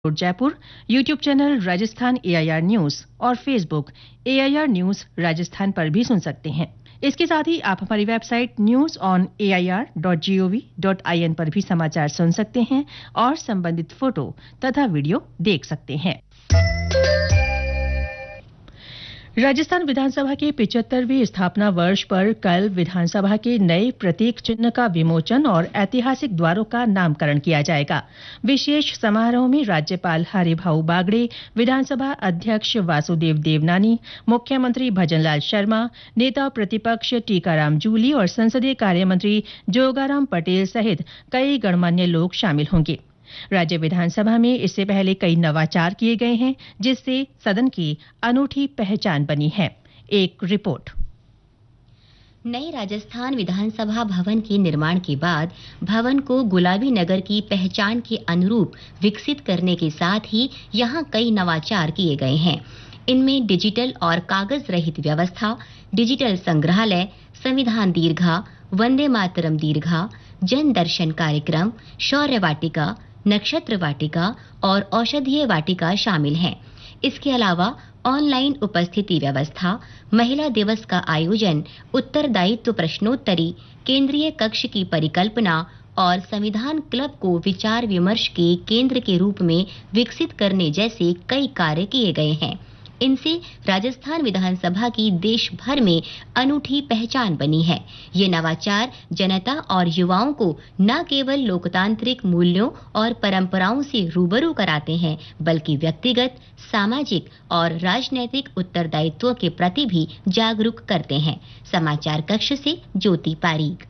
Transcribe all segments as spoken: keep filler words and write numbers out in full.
Jaipur, YouTube channel Rajasthan AIR news और Facebook AIR news Rajasthan पर भी सुन सकते हैं। इसके साथ ही आप हमारी website news on A I R dot G O V dot I N पर भी समाचार सुन सकते हैं और संबंधित फोटो तथा वीडियो देख सकते हैं। राजस्थान विधानसभा के पिचहत्तरवें स्थापना वर्ष पर कल विधानसभा के नए प्रतीक चिन्ह का विमोचन और ऐतिहासिक द्वारों का नामकरण किया जाएगा। विशेष समारोह में राज्यपाल हरिभाऊ बागड़े, विधानसभा अध्यक्ष वासुदेव देवनानी, मुख्यमंत्री भजनलाल शर्मा, नेता प्रतिपक्ष टीकाराम जूली और संसदीय कार्य मंत्री जोगाराम पटेल सहित कई गणमान्य लोग शामिल होंगे। राज्य विधानसभा में इससे पहले कई नवाचार किए गए हैं, जिससे सदन की अनूठी पहचान बनी है। एक रिपोर्ट। नए राजस्थान विधानसभा भवन के निर्माण के बाद भवन को गुलाबी नगर की पहचान के अनुरूप विकसित करने के साथ ही यहां कई नवाचार किए गए हैं। इनमें डिजिटल और कागज रहित व्यवस्था, डिजिटल संग्रहालय, संविधान दीर्घा, वंदे मातरम दीर्घा, जन दर्शन कार्यक्रम, शौर्य वाटिका, नक्षत्र वाटिका और औषधीय वाटिका शामिल हैं। इसके अलावा ऑनलाइन उपस्थिति व्यवस्था, महिला दिवस का आयोजन, उत्तरदायित्व प्रश्नोत्तरी, केंद्रीय कक्ष की परिकल्पना और संविधान क्लब को विचार विमर्श के केंद्र के रूप में विकसित करने जैसे कई कार्य किए गए हैं। इनसे राजस्थान विधानसभा की देश भर में अनूठी पहचान बनी है। ये नवाचार जनता और युवाओं को न केवल लोकतांत्रिक मूल्यों और परंपराओं से रूबरू कराते हैं, बल्कि व्यक्तिगत, सामाजिक और राजनैतिक उत्तरदायित्व के प्रति भी जागरूक करते हैं। समाचार कक्ष से ज्योति पारीक।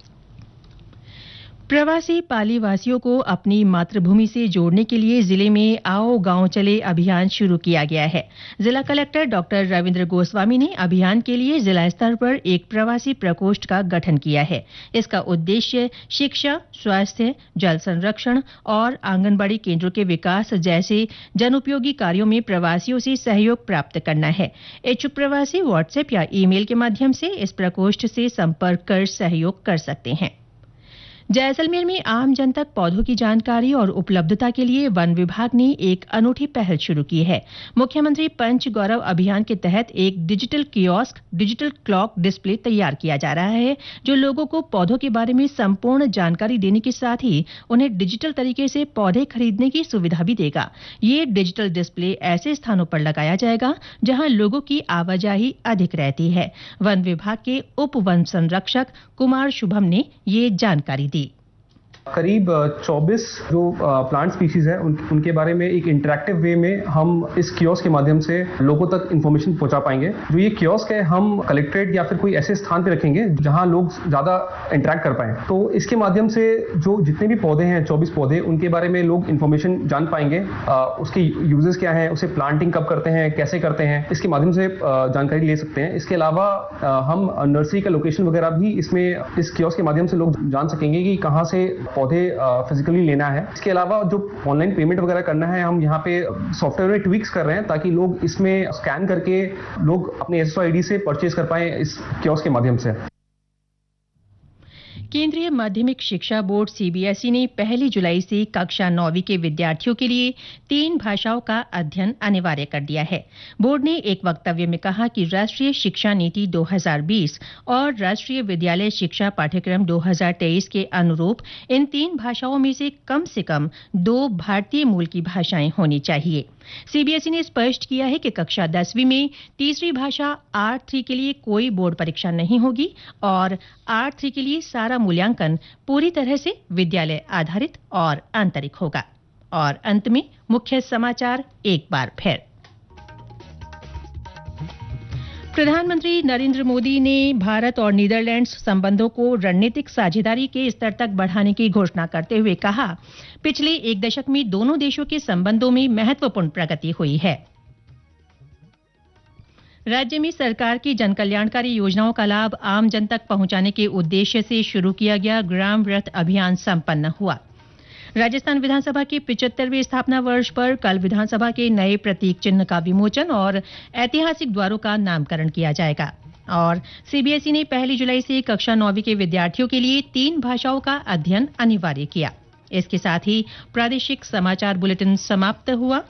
प्रवासी पाली वासियों को अपनी मातृभूमि से जोड़ने के लिए जिले में आओ गांव चले अभियान शुरू किया गया है। जिला कलेक्टर डॉक्टर रविंद्र गोस्वामी ने अभियान के लिए जिला स्तर पर एक प्रवासी प्रकोष्ठ का गठन किया है। इसका उद्देश्य शिक्षा, स्वास्थ्य, जल संरक्षण और आंगनबाड़ी केंद्रों के विकास जैसे जनोपयोगी कार्यों में प्रवासियों से सहयोग प्राप्त करना है। इच्छुक प्रवासी व्हाट्सएप या ईमेल के माध्यम से इस प्रकोष्ठ से संपर्क कर सहयोग कर सकते हैं। जैसलमेर में आम जन तक पौधों की जानकारी और उपलब्धता के लिए वन विभाग ने एक अनूठी पहल शुरू की है। मुख्यमंत्री पंच गौरव अभियान के तहत एक digital kiosk, digital clock display तैयार किया जा रहा है, जो लोगों को पौधों के बारे में संपूर्ण जानकारी देने के साथ ही उन्हें डिजिटल तरीके से पौधे खरीदने की सुविधा भी देगा। ये डिजिटल डिस्प्ले ऐसे स्थानों पर लगाया जाएगा जहां लोगों की आवाजाही अधिक रहती है। वन विभाग के उप वन संरक्षक कुमार शुभम ने ये जानकारी दी। करीब चौबीस जो प्लांट स्पीशीज हैं उन, उनके बारे में एक इंटरेक्टिव वे में हम इस कियोस्क के माध्यम से लोगों तक इंफॉर्मेशन पहुंचा पाएंगे। जो ये कियोस्क है हम कलेक्ट्रेट या फिर कोई ऐसे स्थान पे रखेंगे जहां लोग ज्यादा इंटरेक्ट कर पाएं। तो इसके माध्यम से जो जितने भी पौधे हैं, चौबीस पौधे, उनके बारे में लोग इंफॉर्मेशन जान पाएंगे। आ, उसके यूजेस क्या हैं, उसे प्लांटिंग कब करते हैं, कैसे करते हैं, इसके माध्यम से जानकारी ले सकते हैं। इसके अलावा हम नर्सरी का लोकेशन वगैरह भी इसमें इस कियोस्क के माध्यम से लोग जान सकेंगे कि कहाँ से पौधे फिजिकली लेना है। इसके अलावा जो ऑनलाइन पेमेंट वगैरह करना है, हम यहाँ पे सॉफ्टवेयर में ट्विक्स कर रहे हैं ताकि लोग इसमें स्कैन करके लोग अपने S S O I D से परचेज कर पाए इस कियोस्क के माध्यम से। केंद्रीय माध्यमिक शिक्षा board C B S E ने पहली जुलाई से कक्षा नौवीं के विद्यार्थियों के लिए तीन भाषाओं का अध्ययन अनिवार्य कर दिया है। बोर्ड ने एक वक्तव्य में कहा कि राष्ट्रीय शिक्षा नीति दो हज़ार बीस और राष्ट्रीय विद्यालय शिक्षा पाठ्यक्रम दो हज़ार तेईस के अनुरूप इन तीन भाषाओं में से कम से कम दो भारतीय मूल की भाषाएं होनी चाहिए। सी बी एस ई ने स्पष्ट किया है कि कक्षा दसवीं में तीसरी भाषा आर थ्री के लिए कोई बोर्ड परीक्षा नहीं होगी और आर थ्री के लिए सारा मूल्यांकन पूरी तरह से विद्यालय आधारित और आंतरिक होगा। और अंत में मुख्य समाचार एक बार फिर। प्रधानमंत्री नरेंद्र मोदी ने भारत और नीदरलैंड्स संबंधों को रणनीतिक साझेदारी के स्तर तक बढ़ाने की घोषणा करते हुए कहा, पिछले एक दशक में दोनों देशों के संबंधों में महत्वपूर्ण प्रगति हुई है। राज्य में सरकार की जनकल्याणकारी योजनाओं का लाभ आम जन तक पहुंचाने के उद्देश्य से शुरू किया गया ग्राम रथ अभियान संपन्न हुआ। राजस्थान विधानसभा के पिचहत्तरवें स्थापना वर्ष पर कल विधानसभा के नए प्रतीक चिन्ह का विमोचन और ऐतिहासिक द्वारों का नामकरण किया जाएगा। और सी बी एस ई ने पहली जुलाई से कक्षा नौवीं के विद्यार्थियों के लिए तीन भाषाओं का अध्ययन अनिवार्य किया। इसके साथ ही प्रादेशिक समाचार बुलेटिन समाप्त हुआ।